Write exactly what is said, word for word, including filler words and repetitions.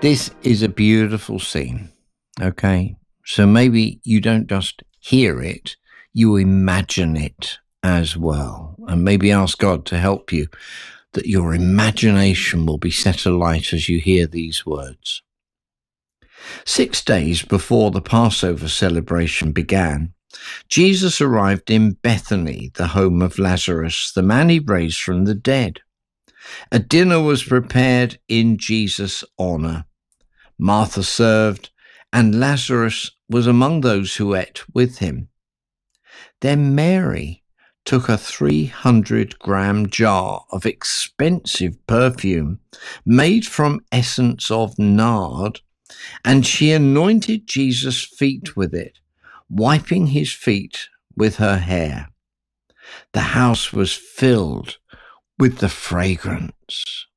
This is a beautiful scene, okay? So maybe you don't just hear it, you imagine it as well. And maybe ask God to help you, that your imagination will be set alight as you hear these words. Six days before the Passover celebration began, Jesus arrived in Bethany, the home of Lazarus, the man he raised from the dead. A dinner was prepared in Jesus' honor. Martha served, and Lazarus was among those who ate with him. Then Mary took a three hundred gram jar of expensive perfume made from essence of nard, and she anointed Jesus' feet with it, wiping his feet with her hair. The house was filled with the fragrance.